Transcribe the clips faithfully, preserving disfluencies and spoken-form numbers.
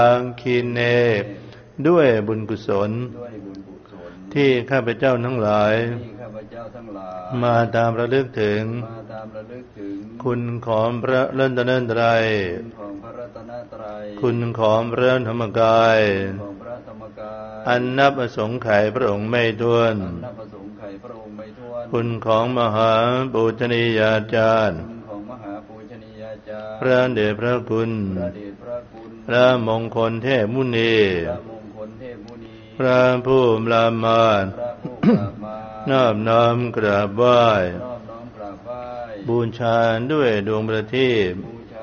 อังคีเนด้วยบุญกุศลที่ข้าพเจ้าทั้งหลายมาตามระลึกถึงคุณของพระรัตนตรัยคุณของพระธรรมกายอันนับอสงไขยพระองค์ไม่ถ้วนคุณของมหาปูชนียาจารย์พระเดชพระคุณพระมงคลเทพมุนีพระผู้ลามานนอบน้อมกราบไหว้บูชาด้วยดวงประทีป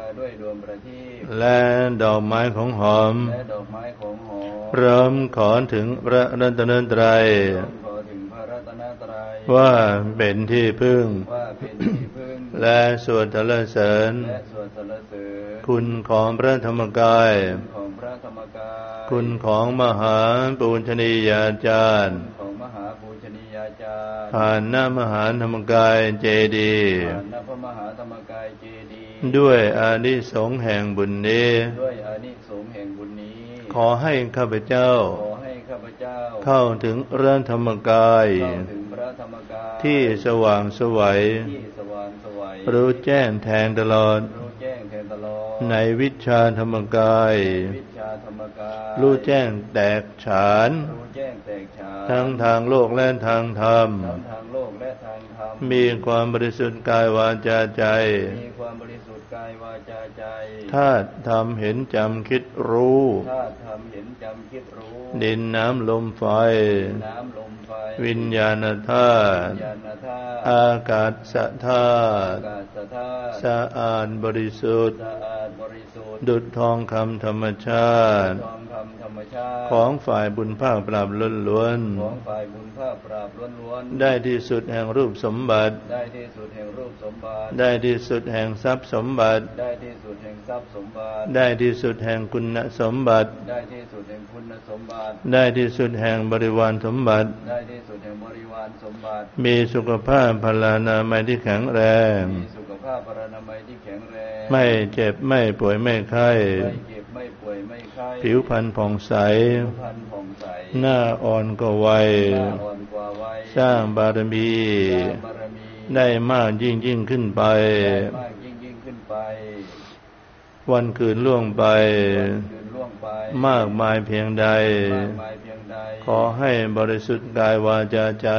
และดอกไม้ของหอมพร้อมขอถึงพระรัตนตรัยว่าเป็นที่พึ่งและสวดสรรเสริญคุณของพระธรรมกายคุณของมหาปูชนียาจารย์ผ่านหน้ามหาธรรมกายเจดีย์ด้วยอานิสงส์แห่งบุญนี้ขอให้ข้าพเจ้าเข้าถึงพระธรรมกายที่สว่างไสวรู้แจ้งแทงตลอดในวิชาธรรมกายรู้แจ้งแตกฉานทั้งทางโลกและทางธรรมมีความบริสุทธิ์กายวาจาใจธาตุธรรมเห็นจำคิดรู้ดินน้ำลมไฟวิญญาณธาตุอากาศธาตุสะอาดบริสุทธิ์ดุจทองคำธรรมชาติของฝ่ายบุญภาคปราบล้วนๆได้ที่สุดแห่งรูปสมบัติได้ที่สุดแห่งทรัพย์สมบัติได้ที่สุดแห่งทรัพย์สมบัติได้ที่สุดแห่งคุณสมบัติได้ที่สุดแห่งคุณสมบัติได้ที่สุดแห่งบริวารสมบัติได้ที่สุดแห่งบริวารสมบัติมีสุขภาพพลานามัยที่แข็งแรงมีสุขภาพพลานามัยที่แข็งแรงไม่เจ็บไม่ป่วยไม่ไข้ไม่เจ็บไม่ป่วยไม่ไข้ผิวพรรณผ่องใสหน้าอ่อนกว่าวัยสร้างบารมีได้มากยิ่งยิ่งขึ้นไปวันคืนล่วงไปมากมายเพียงใดขอให้บริสุทธิ์กายวาจาใจ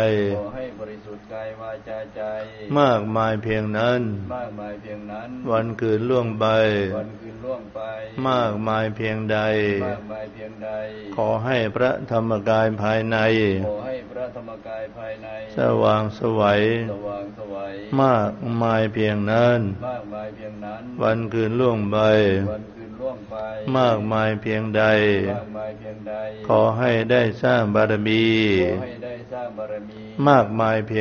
มากมายเพียงนั้นวันคืนล่วงไปมากมายเพียงใดขอให้พระธรรมกายภายในสว่างไสวมากมายเพียงนั้นวันคืนล่วงไปมากมายเพียงใดขอให้ได้สร้างบารมีมากมายเพียง